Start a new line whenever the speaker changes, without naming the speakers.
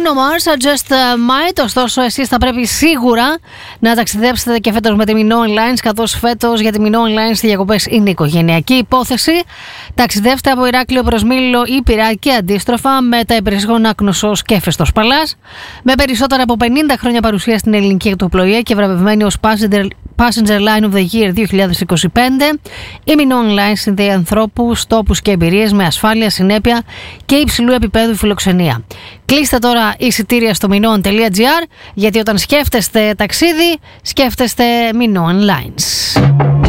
Bruno Mars, Just Might. Ωστόσο, εσείς θα πρέπει σίγουρα να ταξιδέψετε και φέτος με τη Minoan Lines, καθώς φέτος για τη Minoan Lines οι διακοπές είναι οικογενειακή υπόθεση. Ταξιδεύστε από Ηράκλειο προς Μήλο ή Πειραιά και αντίστροφα με τα υπερσύγχρονα Κνωσός και Φεστός Παλάς. Με περισσότερα από 50 χρόνια παρουσία στην ελληνική εκτοπλοεία και βραβευμένη ως Passenger Line of the Year 2025, η Minoan Lines συνδέει ανθρώπους, τόπους και εμπειρίες με ασφάλεια, συνέπεια και υψηλού επίπεδου φιλοξενία. Κλείστε τώρα εισιτήρια στο minoan.gr, γιατί όταν σκέφτεστε ταξίδι, σκέφτεστε Minoan Lines.